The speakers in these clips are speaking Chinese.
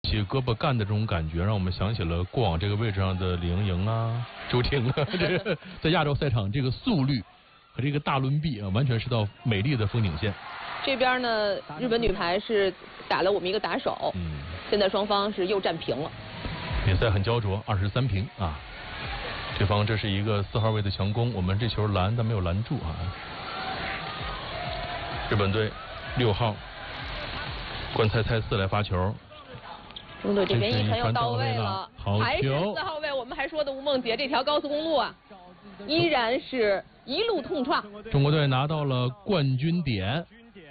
起胳膊干的这种感觉，让我们想起了过往这个位置上的李盈莹啊、周婷啊，这个在亚洲赛场这个速率和这个大轮臂啊，完全是道美丽的风景线。 这边呢，日本女排是打了我们一个打手，现在双方是又战平了。 比赛很焦灼，23平啊。对方这是一个4号位的强攻，我们这球拦但没有拦住啊。日本队6号关菜菜四来发球。 中队这边一传又到位了， 好球！ 还是4号位，我们还说的吴梦洁这条高速公路啊，依然是一路痛创。 中国队拿到了冠军点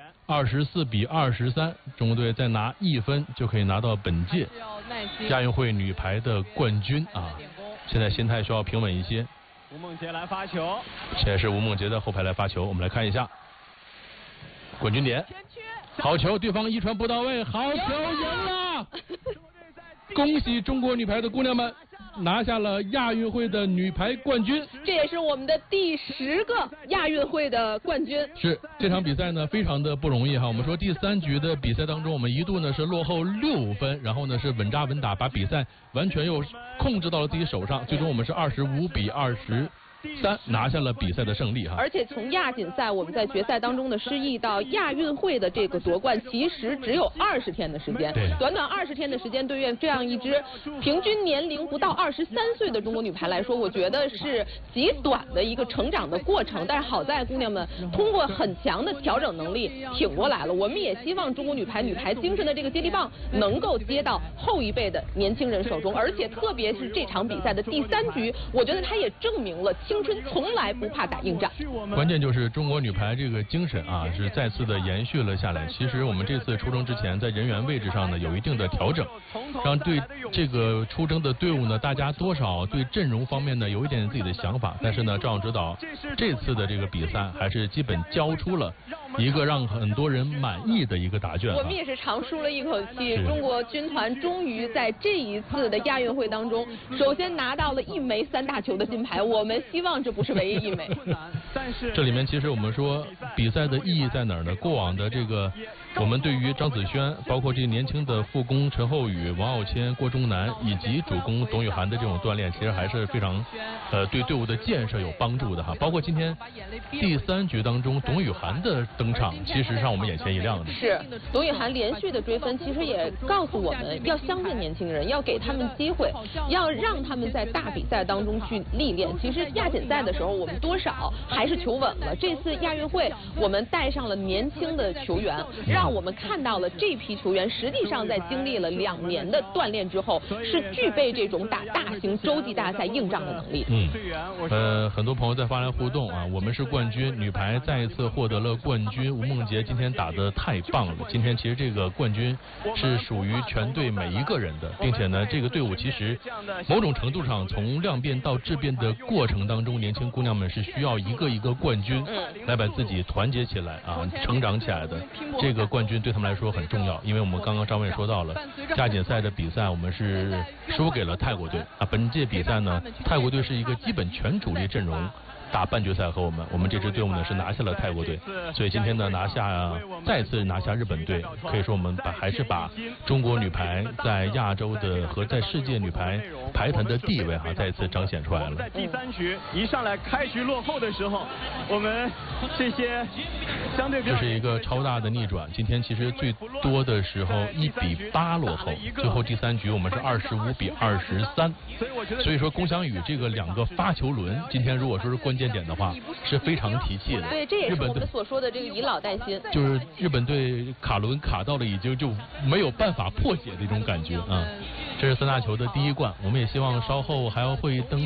，24比23，中国队再拿1分就可以拿到本届亚运会女排的冠军啊！现在心态需要平稳一些。 吴梦洁来发球， 现在是吴梦洁的后排来发球，我们来看一下冠军点，好球，对方一传不到位，好球，赢了！恭喜中国女排的姑娘们拿下了亚运会的女排冠军， 这也是我们的第10个亚运会的冠军。 是这场比赛呢非常的不容易哈。我们说第3局的比赛当中，我们一度呢是落后6分，然后呢是稳扎稳打，把比赛完全又控制到了自己手上，最终我们是25比23拿下了比赛的胜利哈。 而且从亚锦赛我们在决赛当中的失意到亚运会的这个夺冠，其实只有20天的时间。短短20天的时间，对于这样一支平均年龄不到23岁的中国女排来说，我觉得是极短的一个成长的过程。但是好在姑娘们通过很强的调整能力挺过来了。我们也希望中国女排精神的这个接力棒能够接到后一辈的年轻人手中。而且特别是这场比赛的第3局，我觉得它也证明了青春从来不怕打硬仗。 关键就是中国女排这个精神啊，是再次的延续了下来。其实我们这次出征之前，在人员位置上呢有一定的调整，让对这个出征的队伍呢，大家多少对阵容方面呢有一点自己的想法。但是呢，赵指导这次的这个比赛还是基本交出了一个让很多人满意的一个答卷。 我们也是长舒了一口气，中国军团终于在这一次的亚运会当中，首先拿到了1枚3大球的金牌。我们希望这不是唯一1枚。 这里面其实我们说比赛的意义在哪儿呢？过往的这个我们对于张子萱，包括这年轻的副攻陈后宇、王傲谦、郭钟南以及主攻董雨涵的这种锻炼，其实还是非常对队伍的建设有帮助的哈。包括今天第3局当中董雨涵的登场，其实让我们眼前一亮的。 是董雨涵连续的追分，其实也告诉我们要相信年轻人，要给他们机会，要让他们在大比赛当中去历练。其实亚锦赛的时候，我们多少还是求稳了。这次亚运会，我们带上了年轻的球员，让我们看到了这批球员实际上在经历了2年的锻炼之后，是具备这种打大型洲际大赛硬仗的能力。 很多朋友在发来互动啊，我们是冠军，女排再一次获得了冠军。吴梦洁今天打得太棒了，今天其实这个冠军是属于全队每一个人的，并且呢，这个队伍其实某种程度上从量变到质变的过程当中，年轻姑娘们是需要一个一个冠军来把自己团结起来啊，成长起来的。这个冠军对他们来说很重要，因为我们刚刚张伟说到了亚锦赛的比赛，我们是输给了泰国队啊。本届比赛呢，泰国队是一个基本全主力阵容打半决赛和我们这支队伍呢是拿下了泰国队，所以今天呢再次拿下日本队，可以说我们还是把中国女排在亚洲的和在世界女排排坛的地位再一次彰显出来了。 在第3局一上来开局落后的时候，我们这些相对这是一个超大的逆转。今天其实最多的时候1比8落后，最后第3局我们是25比23。所以说龚翔宇这个2个发球轮，今天如果说是关键点的话，是非常提气的。 对，这也是我们所说的这个以老带新， 就是日本队卡轮卡到了已经就没有办法破解的一种感觉啊。这是3大球的第1冠，我们也希望稍后还会登